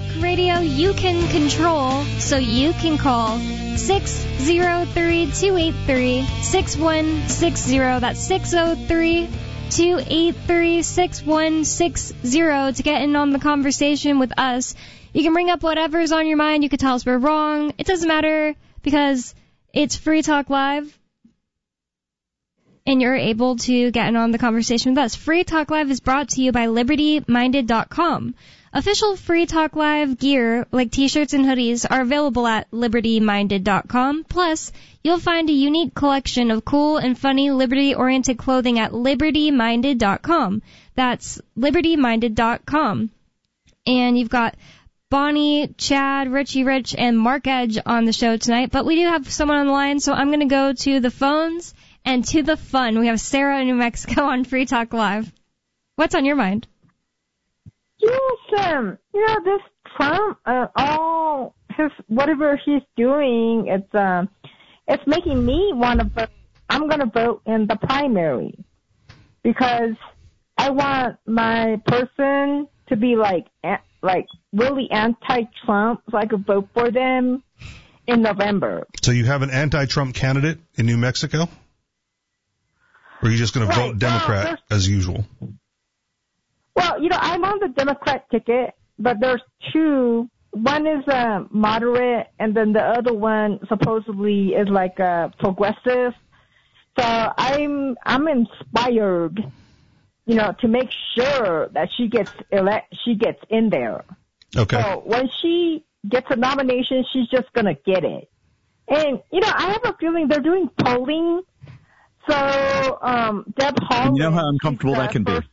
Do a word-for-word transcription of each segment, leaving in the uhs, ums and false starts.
radio you can control, so you can call six oh three, two eight three, six one six zero. That's six oh three, two eight three, six one six zero to get in on the conversation with us. You can bring up whatever's on your mind. You can tell us we're wrong. It doesn't matter because it's Free Talk Live. And you're able to get in on the conversation with us. Free Talk Live is brought to you by Liberty Minded dot com. Official Free Talk Live gear, like t-shirts and hoodies, are available at Liberty Minded dot com. Plus, you'll find a unique collection of cool and funny Liberty-oriented clothing at Liberty Minded dot com. That's Liberty Minded dot com. And you've got Bonnie, Chad, Richie Rich, and Mark Edge on the show tonight. But we do have someone on the line, so I'm going to go to the phones and to the fun. We have Sarah in New Mexico on Free Talk Live. What's on your mind? Yes, um, you know, this Trump, uh, all his, whatever he's doing, it's, uh, it's making me want to vote. I'm going to vote in the primary because I want my person to be like, like really anti-Trump so I could vote for them in November. So you have an anti-Trump candidate in New Mexico? Or are you just going to right. vote Democrat well, as usual? Well, you know, I'm on the Democrat ticket, but there's two. One is uh, moderate, and then the other one supposedly is like a progressive. So I'm I'm inspired, you know, to make sure that she gets elect, she gets in there. Okay. So when she gets a nomination, she's just gonna get it. And you know, I have a feeling they're doing polling. So, um, Deb Haaland. You know how uncomfortable that can first... be.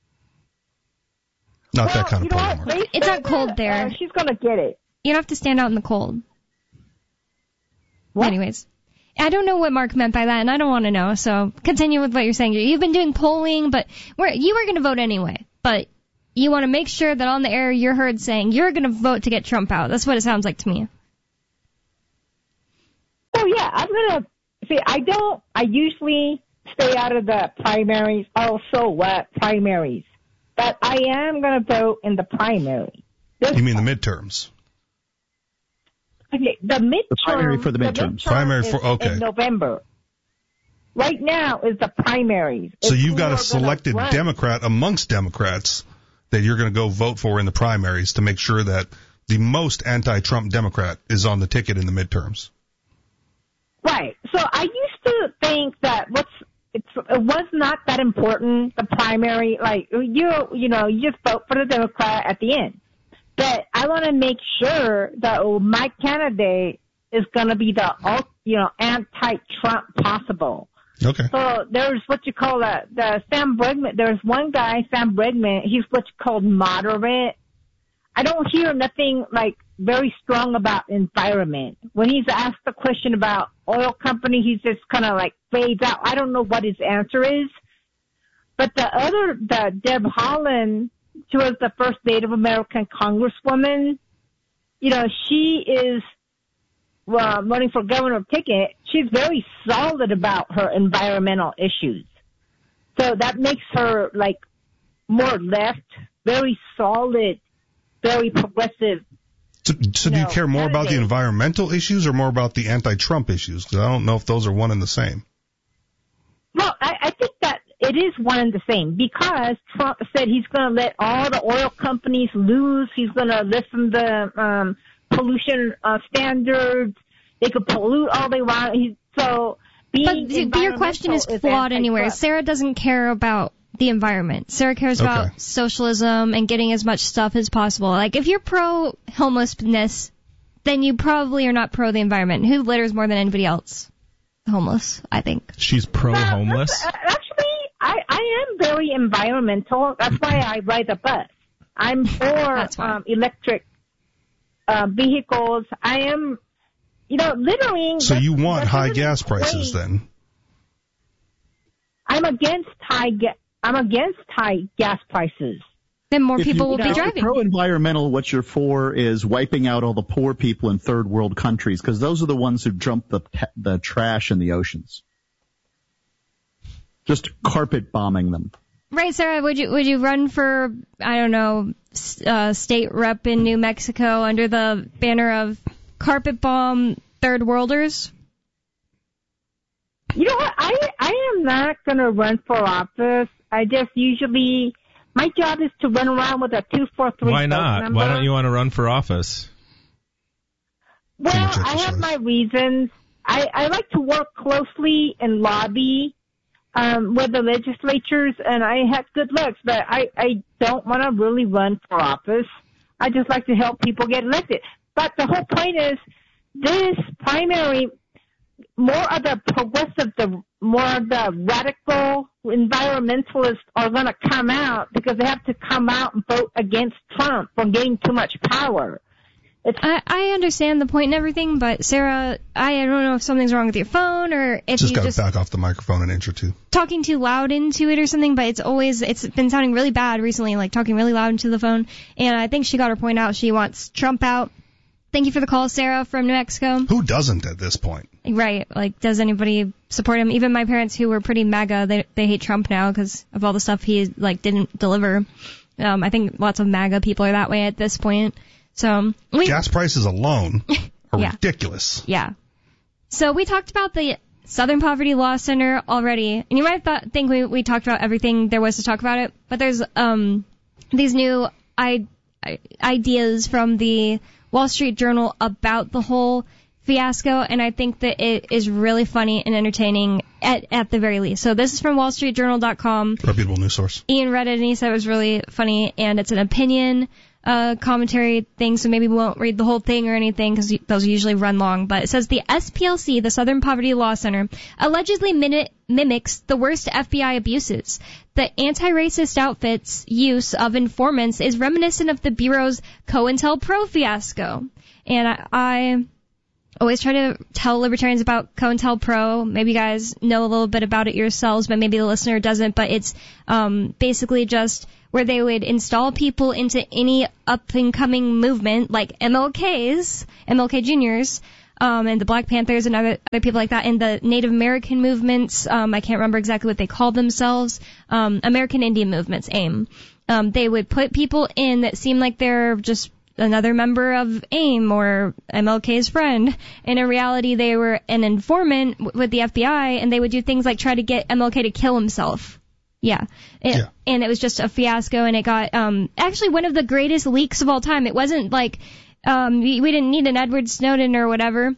Not well, that kind you of know problem. It's not cold that, there. Uh, she's going to get it. You don't have to stand out in the cold. What? Anyways, I don't know what Mark meant by that, and I don't want to know, so continue with what you're saying. You've been doing polling, but we're, you were going to vote anyway. But you want to make sure that on the air you're heard saying you're going to vote to get Trump out. That's what it sounds like to me. Oh, yeah, I'm going to... See, I don't, I usually stay out of the primaries. Oh, so what? Primaries. But I am going to vote in the primary. This You mean the midterms? Okay, the midterm. The primary for the midterms. midterm Primary for, okay. in November. Right now is the primaries. So It's you've got a who are gonna selected run. Democrat amongst Democrats that you're going to go vote for in the primaries to make sure that the most anti-Trump Democrat is on the ticket in the midterms. Right. So I used to think that what's it's, it was not that important, the primary. Like, you you know, you just vote for the Democrat at the end. But I want to make sure that my candidate is going to be the, you know, anti-Trump possible. Okay. So there's what you call a, the Sam Bregman. There's one guy, Sam Bregman. He's what's called moderate. I don't hear nothing like very strong about environment. When he's asked a question about oil company, he's just kind of like fades out. I don't know what his answer is. But the other, the Deb Haaland, she was the first Native American congresswoman. You know, she is uh, running for governor ticket. She's very solid about her environmental issues. So that makes her like more left, very solid, very progressive. So, so do you No, care more about the candidate. environmental issues or more about the anti-Trump issues? Because I don't know if those are one and the same. Well, I, I think that it is one and the same because Trump said he's going to let all the oil companies loose. He's going to listen to um, pollution uh, standards. They could pollute all they want. He's, so being But, but your question is flawed anyway. Sarah doesn't care about the environment. Sarah cares Okay. about socialism and getting as much stuff as possible. Like, if you're pro-homelessness, then you probably are not pro the environment. Who litters more than anybody else? The homeless, I think. She's pro-homeless? Uh, actually, I, I am very environmental. That's why I ride a bus. I'm for um, electric uh, vehicles. I am, you know, littering. So you want high really gas prices great. then? I'm against high ga- I'm against high gas prices. Then more If people you, will be if you're driving. pro-environmental, what you're for is wiping out all the poor people in third world countries, because those are the ones who dump the the trash in the oceans. Just carpet bombing them. Right, Sarah, would you would you run for, I don't know, uh, state rep in New Mexico under the banner of carpet bomb third worlders? You know what? I I am not going to run for office. I just usually, my job is to run around with a two four three. Why not? Number. Why don't you want to run for office? Well, I have my reasons. I, I like to work closely and lobby um, with the legislatures, and I had good looks, but I, I don't want to really run for office. I just like to help people get elected. But the whole point is, this primary, more of the progressive, the more of the radical environmentalists are going to come out because they have to come out and vote against Trump for getting too much power. It's I, I understand the point and everything, but Sarah, I, I don't know if something's wrong with your phone or if just you gotta just back off the microphone an inch or two. Talking too loud into it or something, but it's always, it's been sounding really bad recently, like talking really loud into the phone. And I think she got her point out. She wants Trump out. Thank you for the call, Sarah from New Mexico. Who doesn't at this point? Right. Like, does anybody support him? Even my parents who were pretty MAGA, they they hate Trump now because of all the stuff he, like, didn't deliver. Um, I think lots of MAGA people are that way at this point. So we, gas prices alone are yeah. ridiculous. Yeah. So we talked about the Southern Poverty Law Center already, and you might have thought, think we we talked about everything there was to talk about it, but there's um these new I, I, ideas from the Wall Street Journal about the whole fiasco, and I think that it is really funny and entertaining at at the very least. So this is from wall street journal dot com. Reputable news source. Ian read it and he said it was really funny, and it's an opinion uh commentary thing, so maybe we won't read the whole thing or anything because those usually run long. But it says the S P L C, the Southern Poverty Law Center, allegedly min- mimics the worst F B I abuses. The anti-racist outfit's use of informants is reminiscent of the Bureau's COINTELPRO fiasco. And I, I always try to tell libertarians about COINTELPRO. Maybe you guys know a little bit about it yourselves, but maybe the listener doesn't. But it's um basically just where they would install people into any up-and-coming movement, like M L Ks, M L K Juniors, um, and the Black Panthers and other, other people like that, and the Native American movements. Um, I can't remember exactly what they called themselves. Um, American Indian movements, AIM. Um, they would put people in that seemed like they're just another member of AIM or M L K's friend. And in reality, they were an informant w- with the F B I, and they would do things like try to get M L K to kill himself. Yeah. It, yeah. And it was just a fiasco, and it got um actually one of the greatest leaks of all time. It wasn't like um we, we didn't need an Edward Snowden or whatever,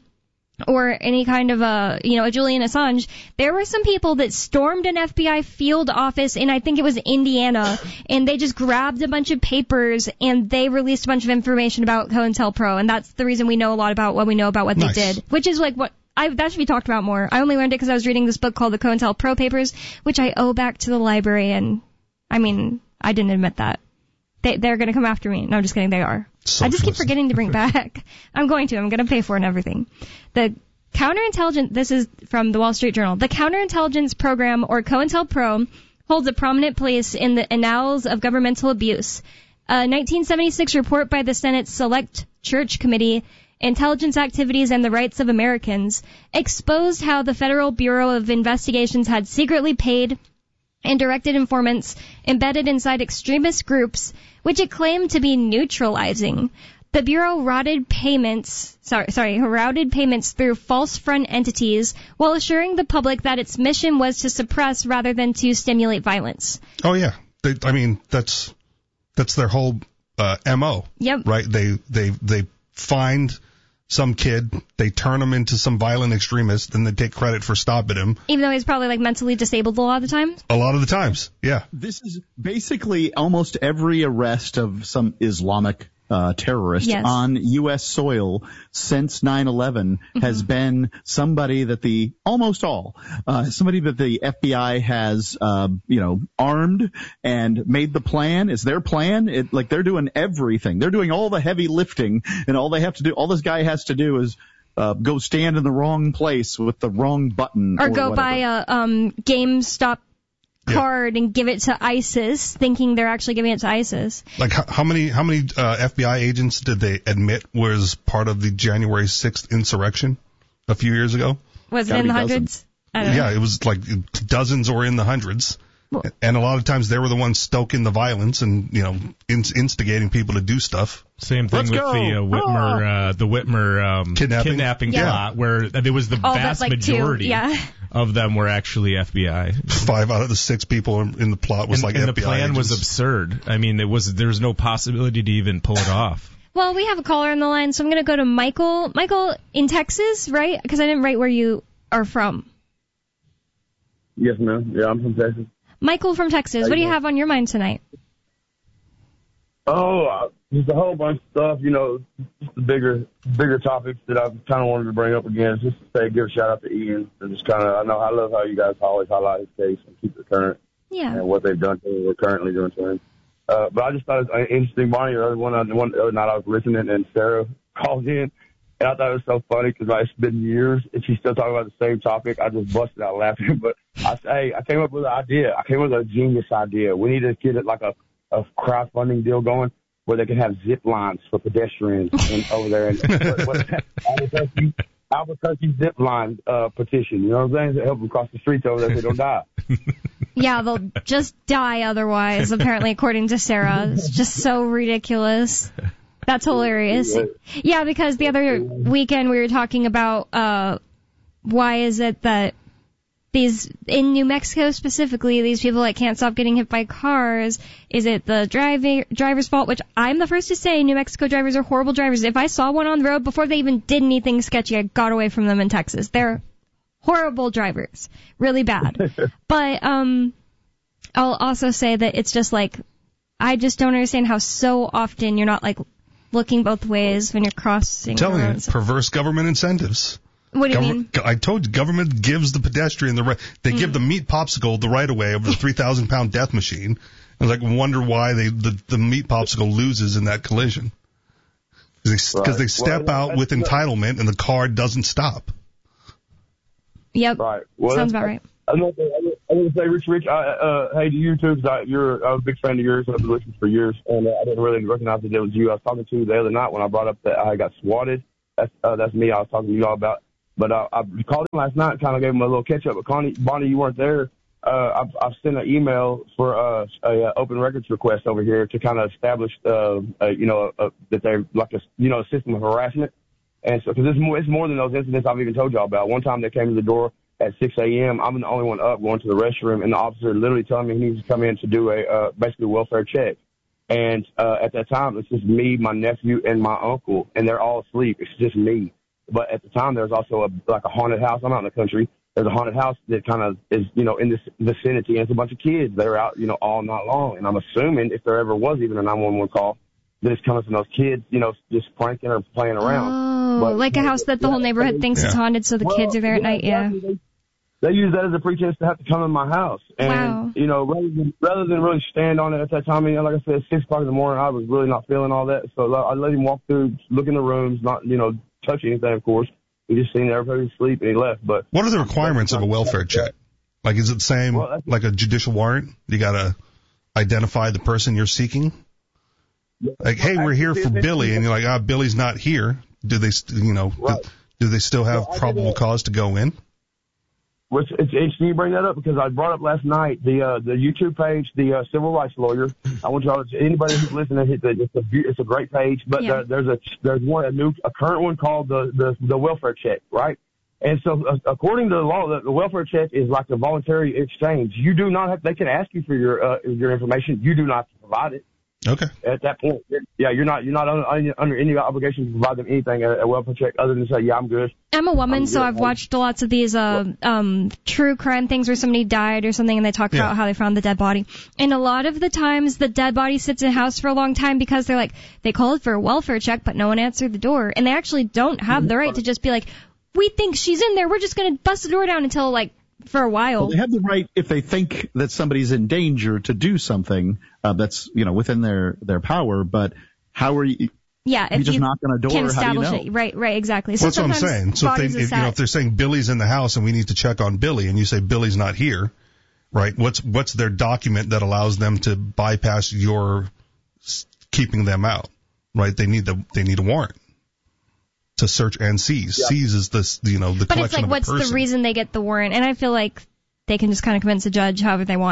or any kind of a, you know, a Julian Assange. There were some people that stormed an F B I field office in, I think it was Indiana, and they just grabbed a bunch of papers and they released a bunch of information about COINTELPRO, and that's the reason we know a lot about what we know about what nice. they did, which is like what I, that should be talked about more. I only learned it because I was reading this book called The COINTELPRO Papers, which I owe back to the library, and, I mean, I didn't admit that. They, they're going to come after me. No, I'm just kidding. They are. Socialist. I just keep forgetting to bring back. I'm going to. I'm going to pay for it and everything. The counterintelligence, this is from the Wall Street Journal. The counterintelligence program, or COINTELPRO, holds a prominent place in the annals of governmental abuse. A nineteen seventy-six report by the Senate's Select Church Committee, Intelligence Activities and the Rights of Americans, exposed how the Federal Bureau of Investigations had secretly paid and directed informants embedded inside extremist groups, which it claimed to be neutralizing. The Bureau routed payments, sorry, sorry, routed payments through false front entities while assuring the public that its mission was to suppress rather than to stimulate violence. Oh yeah, they, I mean that's that's their whole uh, M O. Yep. Right? They they they find some kid, they turn him into some violent extremist, then they take credit for stopping him. Even though he's probably like mentally disabled a lot of the time? A lot of the times, yeah. This is basically almost every arrest of some Islamic uh, terrorist yes. on U S soil since nine eleven mm-hmm. has been somebody that the, almost all, uh, somebody that the F B I has, uh, you know, armed and made the plan. It's their plan. It, like they're doing everything. They're doing all the heavy lifting, and all they have to do, all this guy has to do is Uh, go stand in the wrong place with the wrong button. Or, or go whatever. buy a um, GameStop card yeah. and give it to ISIS, thinking they're actually giving it to ISIS. Like how, how many how many uh, F B I agents did they admit was part of the January sixth insurrection a few years ago? Was it Gotta in the be hundreds? I don't know. Yeah, it was like dozens or in the hundreds. And a lot of times they were the ones stoking the violence and, you know, in- instigating people to do stuff. Same thing Let's with go. the uh, Whitmer, uh, the Whitmer um, Kidnapping? kidnapping Yeah. plot, where there was the All but, vast like, two, majority yeah. of them were actually F B I. Five out of the six people in the plot was and, like and F B I the plan agents. was absurd. I mean, it was there was no possibility to even pull it off. Well, we have a caller on the line, so I'm going to go to Michael. Michael, in Texas, right? Because I didn't write where you are from. Yes, ma'am. Yeah, I'm from Texas. Michael from Texas, what do you have on your mind tonight? Oh, uh, just a whole bunch of stuff, you know, just the bigger, bigger topics that I kind of wanted to bring up again. Just to say, give a shout out to Ian. And just kind of, I know, I love how you guys always highlight his case and keep it current Yeah. and what they've done to him, we're currently doing to him. Uh, but I just thought it was interesting. Bonnie, the other one, the one the other night I was listening and Sarah called in. And I thought it was so funny because it's been years and she's still talking about the same topic. I just busted out laughing. But I say, I came up with an idea. I came up with a genius idea. We need to get it like a, a crowdfunding deal going where they can have zip lines for pedestrians in, over there. And what, what, Albuquerque, Albuquerque zip line uh, petition. You know what I'm saying? To help them cross the streets over there so they don't die. Yeah, they'll just die otherwise, apparently, according to Sarah. It's just so ridiculous. That's hilarious. Yeah, because the other weekend we were talking about uh why is it that these, in New Mexico specifically, these people that can't stop getting hit by cars, is it the driving driver's fault? Which I'm the first to say New Mexico drivers are horrible drivers. If I saw one on the road before they even did anything sketchy, I got away from them in Texas. They're horrible drivers. Really bad. But um I'll also say that it's just like, I just don't understand how so often you're not like looking both ways when you're crossing I'm telling the you, roads. perverse government incentives. What do you Gover- mean? I told you, government gives the pedestrian the right. They Mm. give the meat popsicle the right of way over the three thousand pound death machine. I like wonder why they the, the meat popsicle loses in that collision. Because they, 'cause Right. they step Well, out with that's- entitlement and the car doesn't stop. Yep. Right. Well, Sounds that's- about right. I'm going to say, Rich, Rich, I, uh, hey to you too, because you're I'm a big fan of yours. I've been listening for years, and uh, I didn't really recognize that it was you. I was talking to the other night when I brought up that I got swatted. That's uh, that's me. I was talking to you all about. But uh, I called him last night, and kind of gave him a little catch up. But Connie, Bonnie, you weren't there. Uh, I've, I've sent an email for uh, a uh, open records request over here to kind of establish, uh, uh, you know, uh, that they're like a you know a system of harassment. And so, because it's more, it's more than those incidents I've even told y'all about. One time they came to the door at six a.m. I'm the only one up going to the restroom, and the officer literally telling me he needs to come in to do a uh, basically a welfare check. And uh, at that time, it's just me, my nephew, and my uncle, and they're all asleep. It's just me. But at the time, there's also a like a haunted house. I'm out in the country. There's a haunted house that kind of is, you know, in this vicinity, and it's a bunch of kids that are out, you know, all night long. And I'm assuming if there ever was even a nine one one call, that it's coming from those kids, you know, just pranking or playing around. Oh, But- like a house that the whole neighborhood thinks is Yeah. haunted, so the Well, kids are there at night. Yeah. exactly. They, they use that as a pretense to have to come in my house. And, Wow. you know, rather than, rather than really stand on it at that time, I mean, like I said, six o'clock in the morning, I was really not feeling all that. So I let him walk through, look in the rooms, not, you know, touch anything, of course. He just seen everybody asleep and he left. But What are the requirements of a welfare check? Like, is it the same Well, that's- like a judicial warrant? You got to identify the person you're seeking. Like, hey, we're here for Billy, and you're like, ah, Billy's not here. Do they, st- you know, Right. do, do they still have Well, I did probable a- cause to go in? Which it's interesting you bring that up because I brought up last night the uh, the YouTube page, the uh, civil rights lawyer. I want y'all to anybody who's listening, hit the, it's a be- it's a great page. But Yeah. there, there's a there's one a new a current one called the the, the welfare check, right? And so uh, according to the law, the, the welfare check is like a voluntary exchange. You do not have they can ask you for your uh, your information. You do not have to provide it. Okay. At that point, yeah, you're not you're not under, under any obligation to provide them anything at a welfare check other than say, yeah, I'm good. I'm a woman, I'm so good. I've watched lots of these uh, um, true crime things where somebody died or something, and they talk Yeah. about how they found the dead body. And a lot of the times, the dead body sits in a house for a long time because they're like, they called for a welfare check, but no one answered the door, and they actually don't have the right to just be like, we think she's in there, we're just gonna bust the door down until like for a while. Well, they have the right if they think that somebody's in danger to do something uh, that's you know within their their power. But how are you? Yeah, You if just you knock on a door. can How do you establish know? it, right, right, exactly. So That's what I'm sometimes saying. So if, they, bodies if, are you know, sat- if they're saying Billy's in the house and we need to check on Billy, and you say Billy's not here, right? What's what's their document that allows them to bypass your s- keeping them out, right? They need the they need a warrant to search and seize. Yeah. Seize is this, you know, the But it's collection like, of what's a person. the reason they get the warrant? And I feel like they can just kind of convince a judge however they want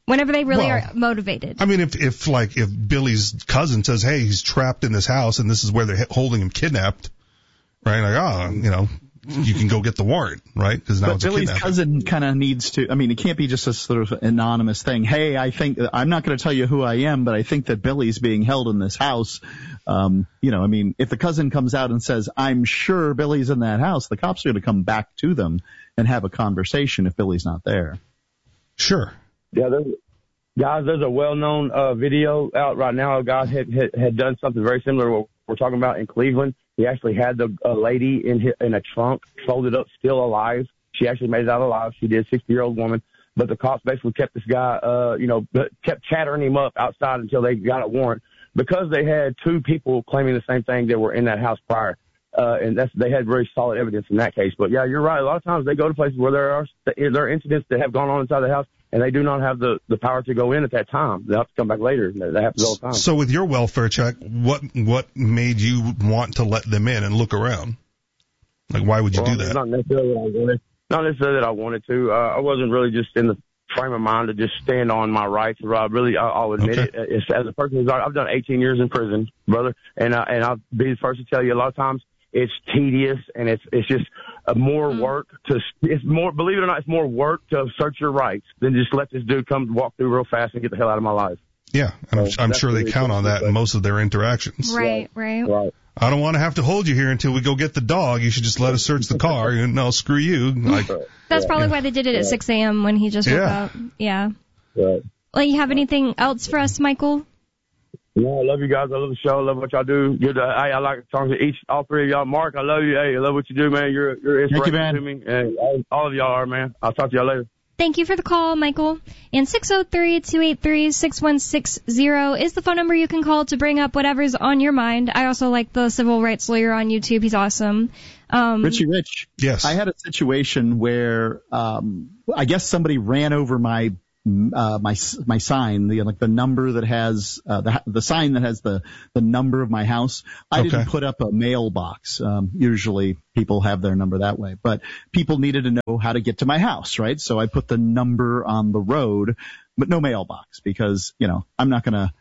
Whenever they really Well, are motivated. I mean, if, if like, if Billy's cousin says, hey, he's trapped in this house and this is where they're holding him kidnapped, right? Like, oh, you know, you can go get the warrant, right? Because now But it's a Billy's kidnapping. cousin kind of needs to, I mean, it can't be just a sort of anonymous thing. Hey, I think, I'm not going to tell you who I am, but I think that Billy's being held in this house. Um, you know, I mean, if the cousin comes out and says, I'm sure Billy's in that house, the cops are going to come back to them and have a conversation if Billy's not there. Sure. Yeah, there's, guys, there's a well-known uh, video out right now. A guy had, had had done something very similar to what we're talking about in Cleveland. He actually had the uh, lady in his, in a trunk, folded up, still alive. She actually made it out alive. She did, sixty-year-old woman. But the cops basically kept this guy, uh, you know, kept chattering him up outside until they got a warrant because they had two people claiming the same thing that were in that house prior. Uh, and that's, they had very solid evidence in that case. But yeah, you're right. A lot of times they go to places where there are, there are incidents that have gone on inside the house and they do not have the, the power to go in at that time. They have to come back later. That happens all the time. So with your welfare check, what, what made you want to let them in and look around? Like, why would you well, do that? Not necessarily that I wanted. Not necessarily that I wanted to. Uh, I wasn't really just in the frame of mind to just stand on my rights. Rob, really, I, I'll admit Okay. it. It's, as a person who's, I've done eighteen years in prison, brother, and uh, and I'll be the first to tell you a lot of times it's tedious and it's it's just uh, more Mm. work to. It's more, believe it or not, it's more work to assert your rights than just let this dude come walk through real fast and get the hell out of my life. Yeah, and I'm, So I'm that's sure they really count on that in good. most of their interactions. Right, right. Right. I don't want to have to hold you here until we go get the dog. You should just let us search the car. And no, screw you. Like, That's probably why they did it at six a.m. when he just woke Yeah. up. Yeah. Right. Well, you have anything else for us, Michael? No, I love you guys. I love the show. I love what y'all do. Good. Uh, I, I like talking to each, all three of y'all. Mark, I love you. Hey, I love what you do, man. You're, you're Thank you, inspiration man. to me. And all, all of y'all are, man. I'll talk to y'all later. Thank you for the call, Michael. And six oh three, two eight three, six one six zero is the phone number you can call to bring up whatever's on your mind. I also like the civil rights lawyer on YouTube. He's awesome. Um, Richie Rich. yes. I had a situation where um, I guess somebody ran over my uh, my my sign, the like the number that has uh, the the sign that has the the number of my house. I Okay. didn't put up a mailbox. Um, usually people have their number that way, but people needed to know how to get to my house, right? So I put the number on the road, but no mailbox because you know I'm not gonna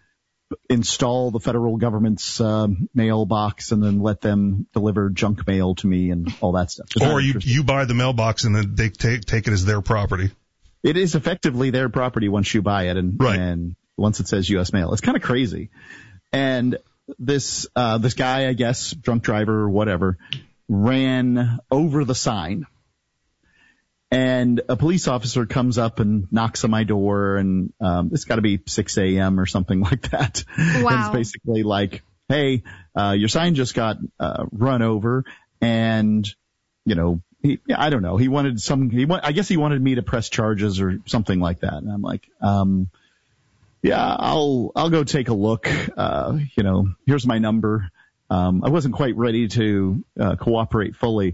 install the federal government's um, mailbox and then let them deliver junk mail to me and all that stuff. It's not Or you, interesting. you buy the mailbox and then they take, take it as their property. It is effectively their property once you buy it and, Right. and once it says U S mail. It's kind of crazy. And this, uh, this guy, I guess, drunk driver or whatever, ran over the sign. And a police officer comes up and knocks on my door and, um, it's gotta be six a.m. or something like that. And Wow. it's basically like, hey, uh, your sign just got, uh, run over and, you know, he, I don't know. He wanted some, he want, I guess he wanted me to press charges or something like that. And I'm like, um, yeah, I'll, I'll go take a look. Uh, you know, here's my number. Um, I wasn't quite ready to, uh, cooperate fully.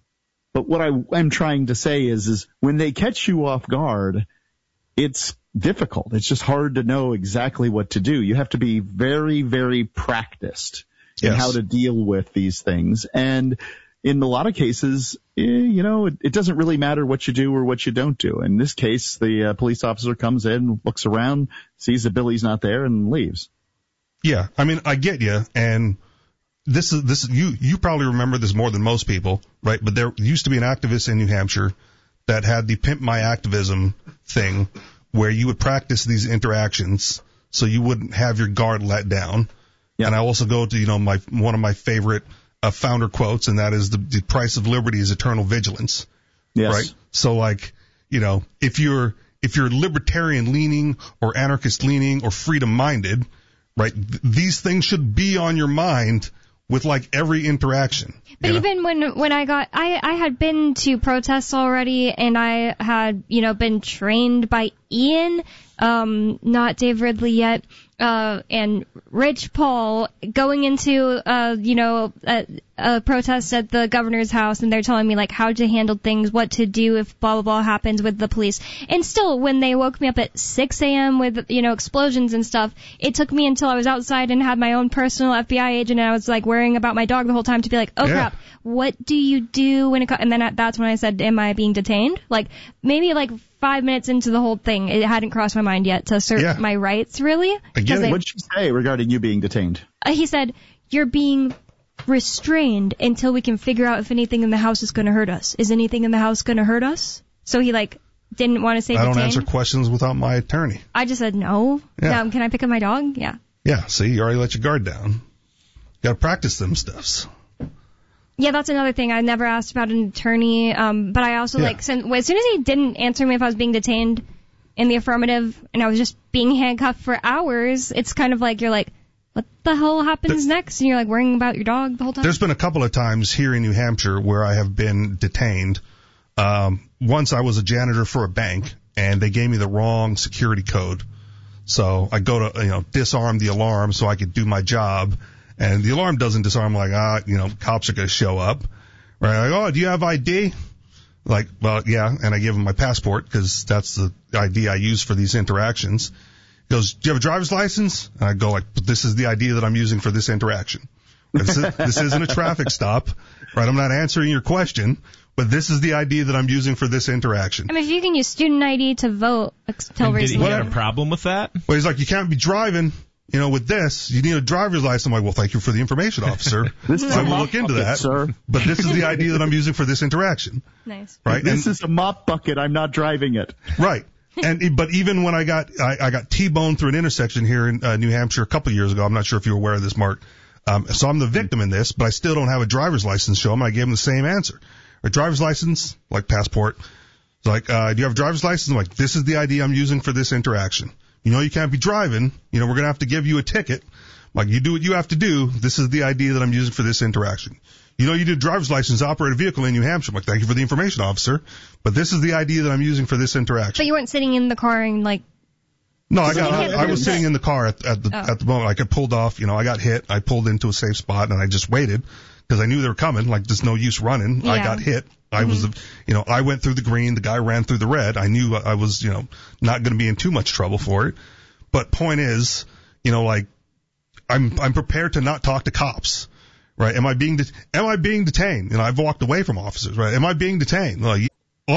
But what I am trying to say is, is when they catch you off guard, it's difficult. It's just hard to know exactly what to do. You have to be very, very practiced in Yes. how to deal with these things. And in a lot of cases, eh, you know, it, it doesn't really matter what you do or what you don't do. In this case, the uh, police officer comes in, looks around, sees that Billy's not there, and leaves. Yeah. I mean, I get you. And this is, this is, you, you probably remember this more than most people, right? But there used to be an activist in New Hampshire that had the Pimp My Activism thing where you would practice these interactions so you wouldn't have your guard let down. Yeah. And I also go to, you know, my, one of my favorite uh, founder quotes, and that is the, the price of liberty is eternal vigilance. Yes. Right? So like, you know, if you're, if you're libertarian leaning or anarchist leaning or freedom minded, right, th- these things should be on your mind with like every interaction. But you know? even when when I got, I, I had been to protests already, and I had, you know, been trained by Ian, um, not Dave Ridley yet, uh, and Rich Paul going into, uh, you know, a, a protest at the governor's house, and they're telling me like how to handle things, what to do if blah blah blah happens with the police. And still, when they woke me up at six a.m. with, you know, explosions and stuff, it took me until I was outside and had my own personal F B I agent, and I was like worrying about my dog the whole time to be like, oh Yeah. crap, what do you do when it co-? And then that's when I said, am I being detained? Like maybe like five minutes into the whole thing. It hadn't crossed my mind yet to assert Yeah. my rights, really. Again, I- What did she say regarding you being detained? Uh, he said, you're being restrained until we can figure out if anything in the house is going to hurt us. Is anything in the house going to hurt us? So he, like, didn't want to say I don't detained. answer questions without my attorney. I just said no. Yeah. Um, can I pick up my dog? Yeah. Yeah, see, you already let your guard down. Got to practice them stuffs. Yeah, that's another thing. I never asked about an attorney, um, but I also, Yeah. like, sent, as soon as he didn't answer me if I was being detained in the affirmative and I was just being handcuffed for hours, it's kind of like you're like, what the hell happens next? And you're like worrying about your dog the whole time. There's been a couple of times here in New Hampshire where I have been detained. Um, once I was a janitor for a bank, and they gave me the wrong security code. So I go to, you know, disarm the alarm so I could do my job. And the alarm doesn't disarm. Like, ah, you know, cops are going to show up. Right? Like, oh, do you have I D? Like, well, yeah. And I give them my passport because that's the I D I use for these interactions. He goes, do you have a driver's license? And I go like, but this is the I D that I'm using for this interaction. This, is, this isn't a traffic stop, right? I'm not answering your question, but this is the I D that I'm using for this interaction. I mean, if you can use student I D to vote until And did he recently. have a problem with that? Well, he's like, you can't be driving, you know, with this. You need a driver's license. I'm like, well, thank you for the information, officer. This is I a will mop look into bucket, that. sir. But this is the I D that I'm using for this interaction, Nice. right? This And- is a mop bucket. I'm not driving it. Right. And but even when I got I, I got T-boned through an intersection here in uh, New Hampshire a couple of years ago, I'm not sure if you're aware of this, Mark. Um, so I'm the victim in this, but I still don't have a driver's license. Show him. I gave him the same answer. A driver's license, like passport. It's like, uh, do you have a driver's license? I'm like, this is the I D I'm using for this interaction. You know, you can't be driving. You know, we're gonna have to give you a ticket. I'm like, you do what you have to do. This is the I D that I'm using for this interaction. You know, you did a driver's license to operate a vehicle in New Hampshire. I'm like, thank you for the information, officer. But this is the I D that I'm using for this interaction. But you weren't sitting in the car and, like, No, I So you got. can't I, I was do sitting that. in the car at, at the Oh. at the moment. Like I pulled off. You know, I got hit. I pulled into a safe spot and I just waited because I knew they were coming. Like there's no use running. I Yeah. got hit. I was, the- you know, I went through the green. The guy ran through the red. I knew I was, you know, not going to be in too much trouble for it. But point is, you know, like I'm I'm prepared to not talk to cops. Right? Am I being de- am I being detained? You know, I've walked away from officers. Right? Am I being detained? Like,